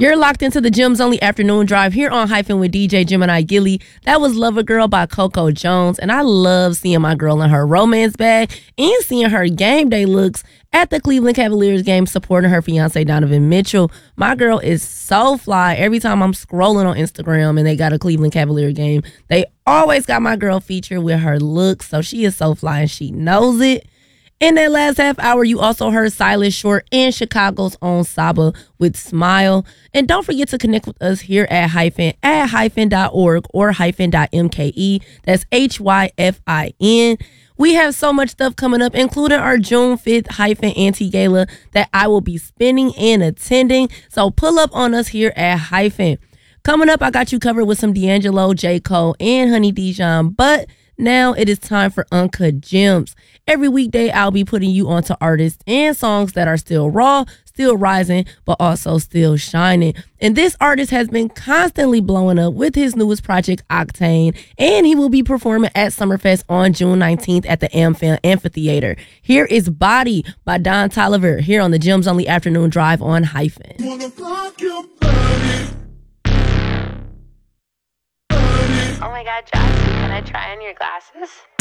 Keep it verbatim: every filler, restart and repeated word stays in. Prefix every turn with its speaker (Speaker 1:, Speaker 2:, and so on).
Speaker 1: You're locked into the Gems Only Afternoon Drive here on Hyphen with D J Gemini Gilly. That was Lover Girl by Coco Jones. And I love seeing my girl in her romance bag and seeing her game day looks at the Cleveland Cavaliers game supporting her fiance Donovan Mitchell. My girl is so fly. Every time I'm scrolling on Instagram and they got a Cleveland Cavalier game, they always got my girl featured with her looks. So she is so fly and she knows it. In that last half hour, you also heard Silas Short and Chicago's own Saba with Smile. And don't forget to connect with us here at Hyphen at hyphen dot org or hyphen dot M K E. That's H Y F I N. We have so much stuff coming up, including our June fifth Hyphen Anti-Gala that I will be spending and attending. So pull up on us here at Hyphen. Coming up, I got you covered with some D'Angelo, J. Cole, and Honey Dijon. But now it is time for Uncut Gems. Every weekday, I'll be putting you onto artists and songs that are still raw, still rising, but also still shining. And this artist has been constantly blowing up with his newest project, Octane, and he will be performing at Summerfest on June nineteenth at the AmFam Amphitheater. Here is Body by Don Toliver here on the Gems Only Afternoon Drive on Hyphen.
Speaker 2: Oh my God, Josh, can I try on your glasses?